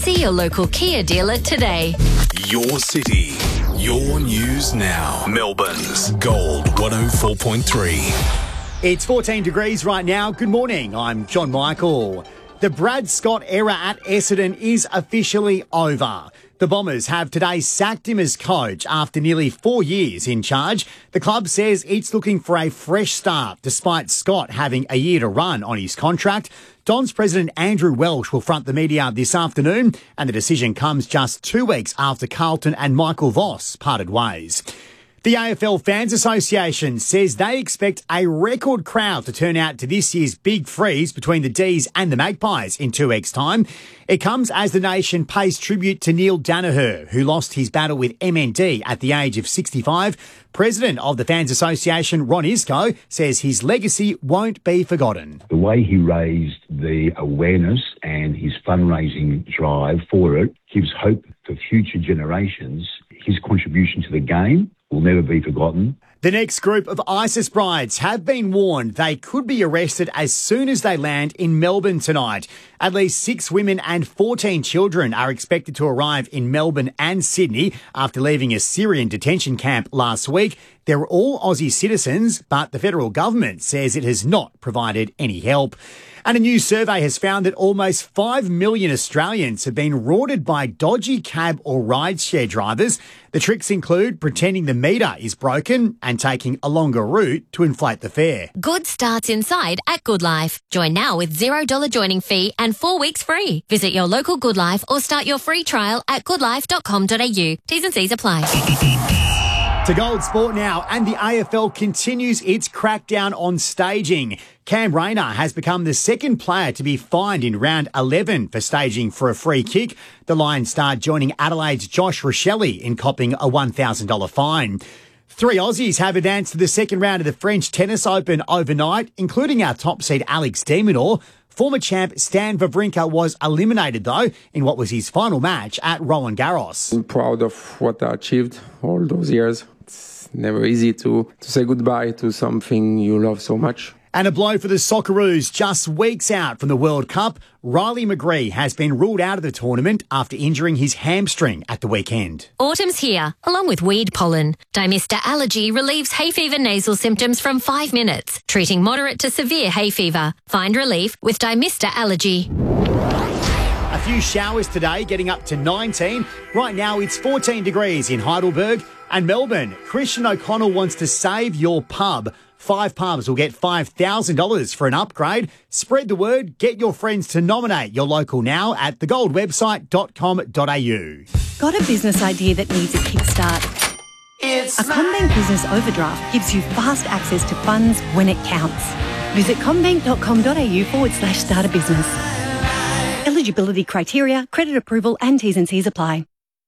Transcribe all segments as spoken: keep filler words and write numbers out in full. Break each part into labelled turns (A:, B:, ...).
A: See your local Kia dealer today.
B: Your city, your news now. Melbourne's Gold one oh four point three.
C: It's fourteen degrees right now. Good morning. I'm John Michael. The Brad Scott era at Essendon is officially over. The Bombers have today sacked him as coach after nearly four years in charge. The club says it's looking for a fresh start, despite Scott having a year to run on his contract. Don's president Andrew Welsh will front the media this afternoon, and the decision comes just two weeks after Carlton and Michael Voss parted ways. The A F L Fans Association says they expect a record crowd to turn out to this year's big freeze between the D's and the Magpies in two weeks' time. It comes as the nation pays tribute to Neil Danaher, who lost his battle with M N D at the age of sixty-five. President of the Fans Association, Ron Isco, says his legacy won't be forgotten.
D: The way he raised the awareness and his fundraising drive for it gives hope for future generations. His contribution to the game will never be forgotten.
C: The next group of ISIS brides have been warned they could be arrested as soon as they land in Melbourne tonight. At least six women and fourteen children are expected to arrive in Melbourne and Sydney after leaving a Syrian detention camp last week. They're all Aussie citizens, but the federal government says it has not provided any help. And a new survey has found that almost five million Australians have been rorted by dodgy cab or rideshare drivers. The tricks include pretending the meter is broken and taking a longer route to inflate the fare.
A: Good starts inside at Good Life. Join now with zero dollars joining fee and four weeks free. Visit your local Good Life or start your free trial at good life dot com dot a u. T's and C's apply.
C: To Gold Sport now, and the A F L continues its crackdown on staging. Cam Rayner has become the second player to be fined in round eleven for staging for a free kick. The Lions star joining Adelaide's Josh Rochelle in copping a one thousand dollars fine. Three Aussies have advanced to the second round of the French Tennis Open overnight, including our top seed Alex de Minaur. Former champ Stan Wawrinka was eliminated, though, in what was his final match at Roland Garros.
E: I'm proud of what I achieved all those years. It's never easy to, to say goodbye to something you love so much.
C: And a blow for the Socceroos just weeks out from the World Cup. Riley McGree has been ruled out of the tournament after injuring his hamstring at the weekend.
A: Autumn's here, along with weed pollen. Dymista Allergy relieves hay fever nasal symptoms from five minutes, treating moderate to severe hay fever. Find relief with Dymista Allergy.
C: A few showers today, getting up to nineteen. Right now it's fourteen degrees in Heidelberg and Melbourne. Christian O'Connell wants to save your pub. Five pubs will get five thousand dollars for an upgrade. Spread the word. Get your friends to nominate your local now at the gold website dot com dot a u.
F: Got a business idea that needs a kickstart? It's a CommBank Business Overdraft gives you fast access to funds when it counts. Visit commbank dot com dot a u forward slash start a business. Eligibility criteria, credit approval and T's and C's apply.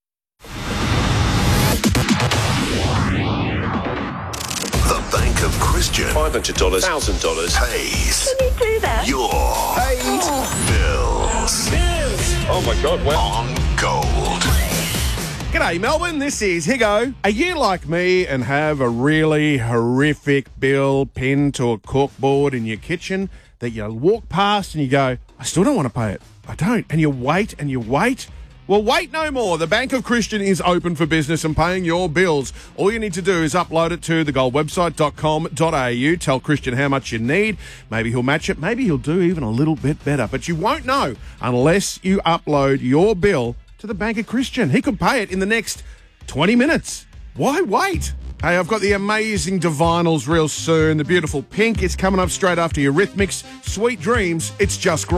B: Bank of Christian.
G: five hundred dollars, one thousand dollars.
B: Pays.
F: Can you do that?
B: Your paid bills.
G: Bills. Oh my God, wow.
B: On Gold.
H: G'day Melbourne, this is Higo. Are you like me and have a really horrific bill pinned to a corkboard in your kitchen that you walk past and you go, I still don't want to pay it. I don't. And you wait and you wait. Well, wait no more. The Bank of Christian is open for business and paying your bills. All you need to do is upload it to the gold website dot com dot a u. Tell Christian how much you need. Maybe he'll match it. Maybe he'll do even a little bit better. But you won't know unless you upload your bill to the Bank of Christian. He could pay it in the next twenty minutes. Why wait? Hey, I've got the amazing Divinals real soon. The beautiful Pink is coming up straight after Eurythmics. Sweet Dreams. It's just great.